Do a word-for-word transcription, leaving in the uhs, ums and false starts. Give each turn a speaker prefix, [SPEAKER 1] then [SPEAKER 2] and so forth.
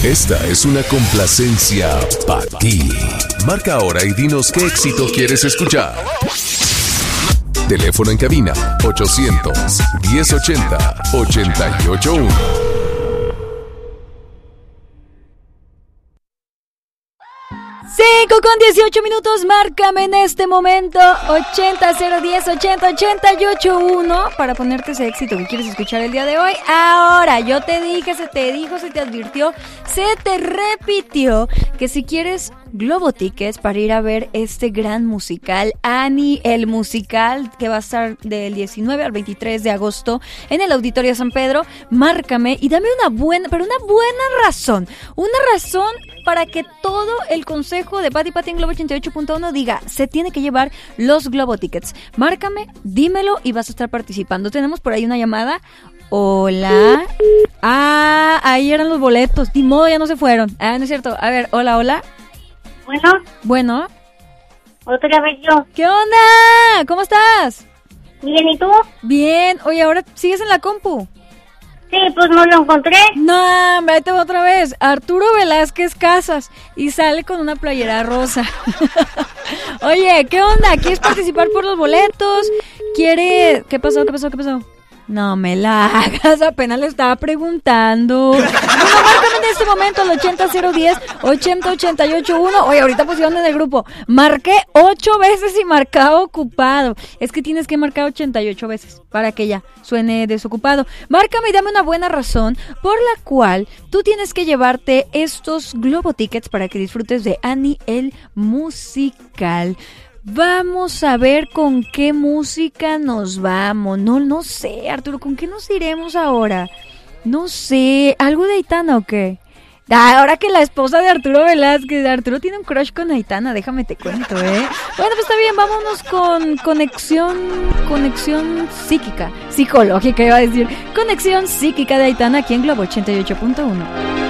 [SPEAKER 1] Esta es una complacencia para ti. Marca ahora y dinos qué éxito quieres escuchar. Teléfono en cabina ochocientos, diez ochenta, ochenta y ocho uno.
[SPEAKER 2] cinco con dieciocho minutos, márcame en este momento ochenta, cero diez, ochenta, ochenta y ocho uno para ponerte ese éxito que quieres escuchar el día de hoy. Ahora, yo te dije, se te dijo, se te advirtió, se te repitió que si quieres Globo Tickets para ir a ver este gran musical, Annie el musical, que va a estar del diecinueve al veintitrés de agosto en el Auditorio San Pedro, márcame y dame una buena, pero una buena razón, una razón para que todo el consejo de Pati Pati en Globo ochenta y ocho punto uno diga, se tiene que llevar los Globo Tickets. Márcame, dímelo y vas a estar participando. Tenemos por ahí una llamada. Hola. Ah, ahí eran los boletos. Ni modo, ya no se fueron. Ah, no es cierto. A ver, hola, hola.
[SPEAKER 3] Bueno.
[SPEAKER 2] Bueno.
[SPEAKER 3] Otra vez yo.
[SPEAKER 2] ¿Qué onda? ¿Cómo estás?
[SPEAKER 3] Bien, ¿y tú?
[SPEAKER 2] Bien. Oye, ¿ahora sigues en la compu?
[SPEAKER 3] Sí, pues no lo encontré.
[SPEAKER 2] No, hombre, ahí te voy otra vez. Arturo Velázquez Casas. Y sale con una playera rosa. Oye, ¿qué onda? ¿Quieres participar por los boletos? ¿Quieres...? ¿Qué pasó? ¿Qué pasó? ¿Qué pasó? No me la hagas, apenas le estaba preguntando. Bueno, márcame en este momento al ochenta cero diez, ochenta ochenta y ocho uno. Oye, ahorita pusieron en el grupo, marqué ocho veces y marcaba ocupado. Es que tienes que marcar ochenta y ocho veces para que ya suene desocupado. Márcame y dame una buena razón por la cual tú tienes que llevarte estos Globo Tickets para que disfrutes de Annie el musical. Vamos a ver con qué música nos vamos. No, no sé, Arturo, ¿con qué nos iremos ahora? No sé, ¿algo de Aitana o qué? Ah, ahora que la esposa de Arturo Velázquez, Arturo tiene un crush con Aitana, déjame te cuento, ¿eh? Bueno, pues está bien, vámonos con conexión, conexión psíquica, psicológica iba a decir, conexión psíquica de Aitana aquí en Globo ochenta y ocho punto uno.